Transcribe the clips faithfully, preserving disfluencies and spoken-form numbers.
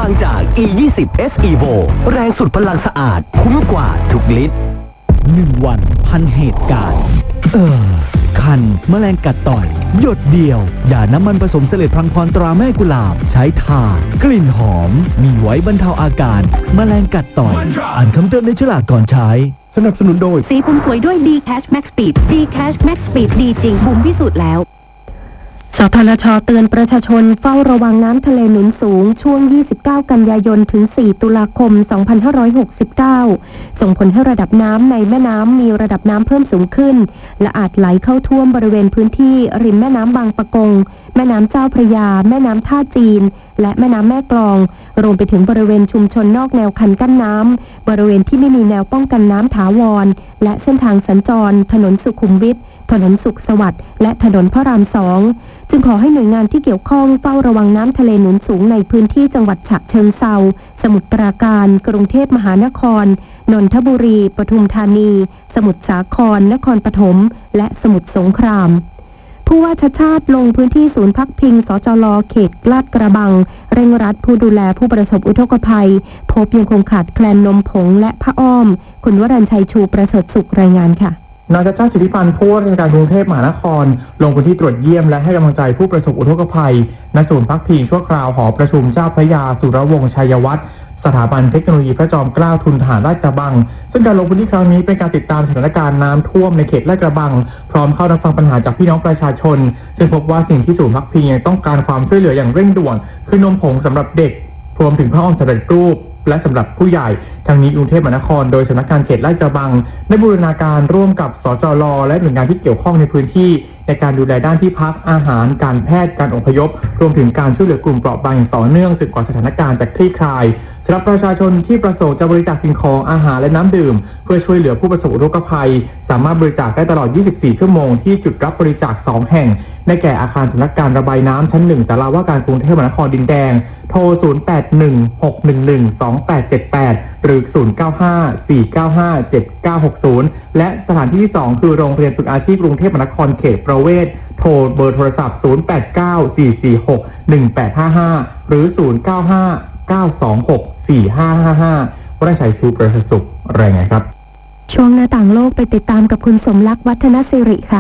างจาก อี ยี่สิบ เอส Evo แรงสุดพลังสะอาดคุ้มกว่าทุกลิตรหนึ่งวันพันเหตุการณ์เออคันแมลงกัดต่อยหยดเดียวยาน้ำมันผสมเสลดพลังพรตราแม่กุหลาบใช้ทากลิ่นหอมมีไว้บรรเทาอาการแมลงกัดต่อยอ่านคำเตือนในฉลากก่อนใช้สนับสนุนโดยสีผมสวยด้วย D Cash Max Speed D Cash Max Speed ดีจริงบุ๋มพิสูจน์แล้วสทนช.เตือนประชาชนเฝ้าระวังน้ำทะเลหนุนสูงช่วงยี่สิบเก้ากันยายนถึงสี่ตุลาคมสองพันห้าร้อยหกสิบเก้าส่งผลให้ระดับน้ำในแม่น้ำมีระดับน้ำเพิ่มสูงขึ้นและอาจไหลเข้าท่วมบริเวณพื้นที่ริมแม่น้ำบางปะกงแม่น้ำเจ้าพระยาแม่น้ำท่าจีนและแม่น้ำแม่กลองรวมไปถึงบริเวณชุมชนนอกแนวคันกั้นน้ำบริเวณที่ไม่มีแนวป้องกันน้ำถาวรและเส้นทางสัญจรถนนสุขุมวิทถนนสุขสวัสดิ์และถนนพระรามสองจึงขอให้หน่วยงานที่เกี่ยวข้องเฝ้าระวังน้ำทะเลหนุนสูงในพื้นที่จังหวัดฉะเชิงเทราสมุทรปราการกรุงเทพมหานครนนทบุรีปทุมธานีสมุทรสาครนครปฐมและสมุทรสงครามผู้ว่าชัชชาติลงพื้นที่ศูนย์พักพิงสจล.เขตลาดกระบังเร่งรัดผู้ดูแลผู้ประสบอุทกภัยพบยังคงขาดแคลนนมผงและผ้าอ้อมคุณวรัญชัยชูประเสริฐสุขรายงานค่ะนายชัชชาติ สิทธิพันธ์ผู้ว่าราชการกรุงเทพมหานครลงพื้นที่ตรวจเยี่ยมและให้กำลังใจผู้ประสบอุทกภัยณศูนย์พักพิงชั่วคราวหอประชุมเจ้าพระยาสุรวงศ์ชัยวัฒน์สถาบันเทคโนโลยีพระจอมเกล้าทุนทหารลาดกระบังซึ่งการลงพื้นที่ครั้งนี้เป็นการติดตามสถานการณ์น้ำท่วมในเขตลาดกระบังพร้อมเข้ารับฟังปัญหาจากพี่น้องประชาชนซึ่งพบว่าสิ่งที่ศูนย์พักพิงยังต้องการความช่วยเหลืออย่างเร่งด่วนคือนมผงสำหรับเด็กรวมถึงผ้าอ้อมสำเร็จรูปและสำหรับผู้ใหญ่ทางนี้กรุงเทพมหานครโดยสำนักงานเขตลาดกระบังได้บูรณาการร่วมกับสจล.และหน่วยงานที่เกี่ยวข้องในพื้นที่ในการดูแลด้านที่พักอาหารการแพทย์การอพยพรวมถึงการช่วยเหลือกลุ่มเปราะบางอย่างต่อเนื่องจนกว่าสถานการณ์จะคลี่คลายสำหรับประชาชนที่ประสงค์จะบริจาคสิ่งของอาหารและน้ำดื่มเพื่อช่วยเหลือผู้ประสบอุทกภัยสามารถบริจาคได้ตลอดยี่สิบสี่ชั่วโมงที่จุดรับบริจาคสองแห่งได้แก่อาคารสำนักการระบายน้ำชั้นหนึ่งศาลาว่าการกรุงเทพมหานครดินแดงโทรศูนย์ แปด หนึ่ง หก หนึ่ง หนึ่ง สอง แปด เจ็ด แปดหรือศูนย์ เก้า ห้า สี่ เก้า ห้า เจ็ด เก้า หก ศูนย์และสถานที่ที่สองคือโรงเรียนฝึกอาชีพกรุงเทพมหานครเขตประเวศโทรเบอร์โทรศัพท์ศูนย์ แปด เก้า สี่ สี่ หก หนึ่ง แปด ห้า ห้าหรือศูนย์ เก้า ห้า เก้า สอง หก สี่ ห้า ห้า ห้าวรชัยชูประเสริฐสุขรายงานครับช่วงหน้าต่างโลกไปติดตามกับคุณสมรักษ์วัฒนสิริค่ะ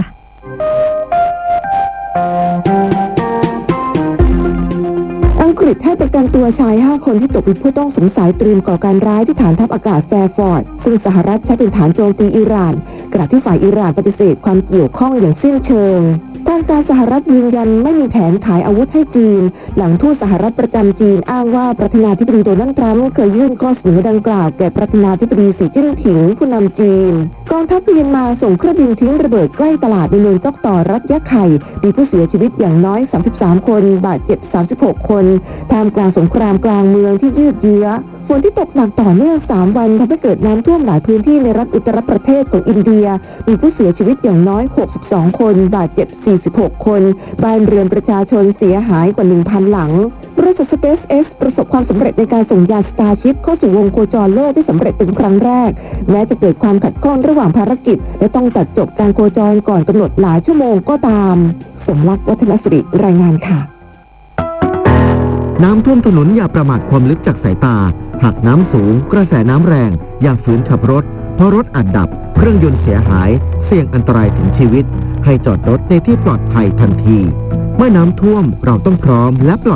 อังกฤษให้ประกันตัวชายห้าคนที่ตกเป็นผู้ต้องสงสัยเตรียมก่อการร้ายที่ฐานทัพอากาศแฟร์ฟอร์ดซึ่งสหรัฐใช้เป็นฐานโจมตีอิหร่านขณะที่ฝ่ายอิหร่านปฏิเสธความเกี่ยวข้องอย่างสิ้นเชิงทางการสหรัฐยืนยันไม่มีแผนขายอาวุธให้จีนหลังทูตสหรัฐประจำจีนอ้างว่าประธานาธิบดีโดนัลด์ทรัมป์เคยยื่นข้อเสนอดังกล่าวแก่ประธานาธิบดีสีจิ้นผิงผู้นำจีนกองทัพเมียนมาส่งเครื่องบินทิ้งระเบิดใกล้ตลาดในเมืองจอกต่อรัฐยะไข่มีผู้เสียชีวิตอย่างน้อยสามสิบสามคนบาดเจ็บสามสิบหกคนท่ามกลางสงครามกลางเมืองที่ยืดเยื้อฝนที่ตกหนักต่อเนื่องสามวันทำให้เกิดน้ำท่วมหลายพื้นที่ในรัฐอุตตรประเทศของอินเดียมีผู้เสียชีวิตอย่างน้อยหกสิบสองคนบาดเจ็บสี่สิบหกคนบ้านเรือนประชาชนเสียหายกว่า หนึ่งพัน หลังบริษัท SpaceX ประสบความสำเร็จในการส่งยาน Starship เข้าสู่วงโคจรโลกได้สำเร็จเป็นครั้งแรกแม้จะเกิดความขัดข้องระหว่างภารกิจและต้องตัดจบการโคจรก่อนกำหนดหลายชั่วโมงก็ตามสมรักษ์วัฒนสิริรายงานค่ะน้ำท่วมถนนอย่าประมาทความลึกจากสายตาหากน้ำสูงกระแสน้ำแรงอย่าฝืนขับรถเพราะรถอาจดับเครื่องยนต์เสียหายเสี่ยงอันตรายถึงชีวิตให้จอดรถในที่ปลอดภัยทันทีเมื่อน้ำท่วมเราต้องพร้อมและปลอด